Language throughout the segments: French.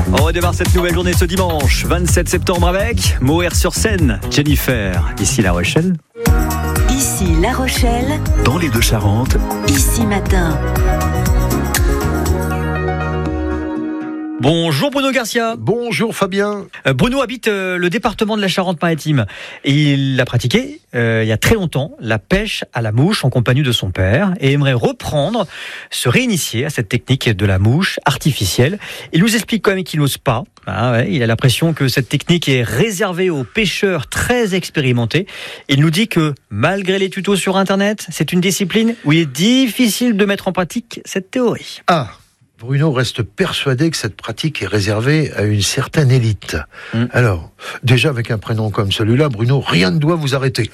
On redémarre cette nouvelle journée ce dimanche 27 septembre avec Moher-sur-Seine, Jennifer, ici La Rochelle. Ici La Rochelle, dans les Deux-Charentes, ici Matin. Bonjour Bruno Garcia. Bonjour Fabien. Bruno habite le département de la Charente-Maritime et il a pratiqué il y a très longtemps la pêche à la mouche en compagnie de son père et aimerait reprendre, se réinitier à cette technique de la mouche artificielle. Il nous explique quand même qu'il n'ose pas. Il a l'impression que cette technique est réservée aux pêcheurs très expérimentés. Il nous dit que malgré les tutos sur Internet, c'est une discipline où il est difficile de mettre en pratique cette théorie. Bruno reste persuadé que cette pratique est réservée à une certaine élite. Alors, déjà avec un prénom comme celui-là, Bruno, rien ne doit vous arrêter.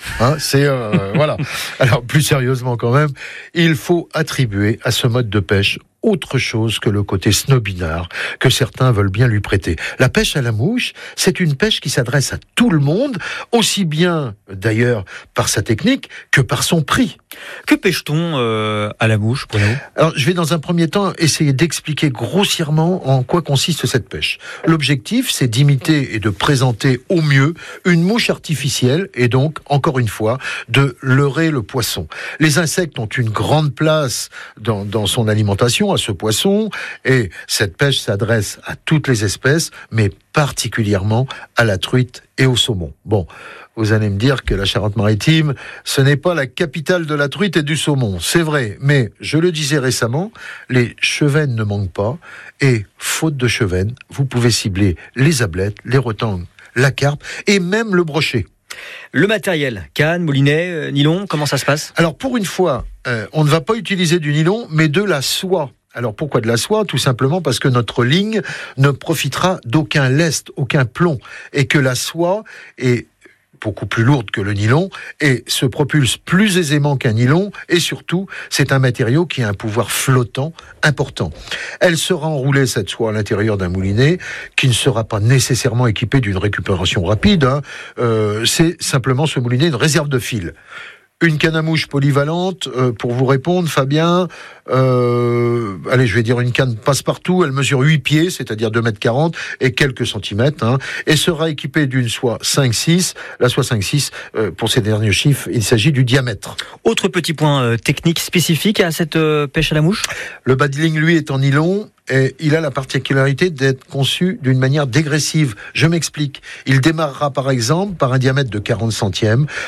Voilà. Alors, plus sérieusement quand même, il faut attribuer à ce mode de pêche autre chose que le côté snobinard que certains veulent bien lui prêter. La pêche à la mouche, c'est une pêche qui s'adresse à tout le monde, aussi bien d'ailleurs par sa technique que par son prix. Que pêche-t-on à la mouche, Bruno ? Alors, je vais dans un premier temps essayer d'expliquer grossièrement en quoi consiste cette pêche. L'objectif, c'est d'imiter et de présenter au mieux une mouche artificielle et donc, encore une fois, de leurrer le poisson. Les insectes ont une grande place dans son alimentation, à ce poisson, et cette pêche s'adresse à toutes les espèces, mais particulièrement à la truite et au saumon. Bon, vous allez me dire que la Charente-Maritime, ce n'est pas la capitale de la truite et du saumon, c'est vrai, mais je le disais récemment, les chevennes ne manquent pas, et faute de chevennes, vous pouvez cibler les ablettes, les retangles, la carpe et même le brochet. Le matériel, canne, moulinet, nylon, comment ça se passe ? Alors pour une fois, on ne va pas utiliser du nylon, mais de la soie. Alors pourquoi de la soie ? Tout simplement parce que notre ligne ne profitera d'aucun lest, aucun plomb, et que la soie est beaucoup plus lourde que le nylon et se propulse plus aisément qu'un nylon, et surtout, c'est un matériau qui a un pouvoir flottant important. Elle sera enroulée, cette soie, à l'intérieur d'un moulinet qui ne sera pas nécessairement équipé d'une récupération rapide. C'est simplement ce moulinet une réserve de fil. Une canne à mouche polyvalente, pour vous répondre, Fabien, allez, je vais dire une canne passe-partout, elle mesure 8 pieds, c'est-à-dire 2,40 m et quelques centimètres, et sera équipée d'une soie 5,6. La soie 5,6, pour ces derniers chiffres, il s'agit du diamètre. Autre petit point technique spécifique à cette pêche à la mouche ? Le bas de ligne, lui, est en nylon. Et il a la particularité d'être conçu d'une manière dégressive. Je m'explique. Il démarrera par exemple par un diamètre de 40 centièmes